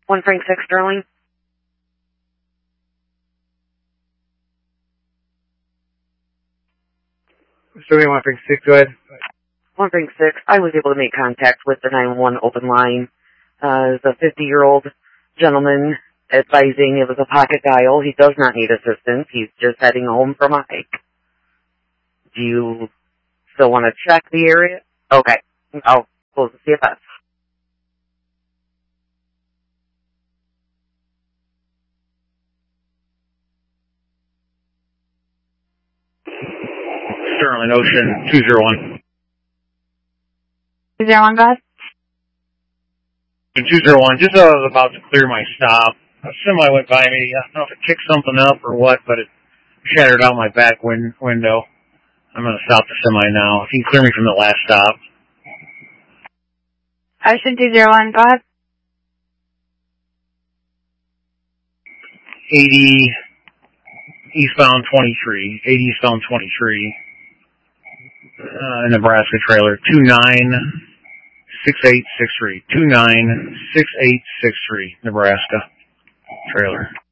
1 Frank 6 Sterling. Sterling 1 Frank 6, go ahead. 1 Frank 6, I was able to make contact with the 911 open line. It's a 50-year-old gentleman advising it was a pocket dial. He does not need assistance. He's just heading home from a hike. Do you still want to check the area? Okay. I'll close the CFS. Sterling Ocean 201. 201, go ahead. 201, just as I was about to clear my stop, a semi went by me. I don't know if it kicked something up or what, but it shattered out my back window. I'm going to stop the semi now. If you can clear me from the last stop. Ocean 201, go ahead. 80 eastbound 23. 80 eastbound 23. Nebraska trailer 296863. 296863, Nebraska trailer.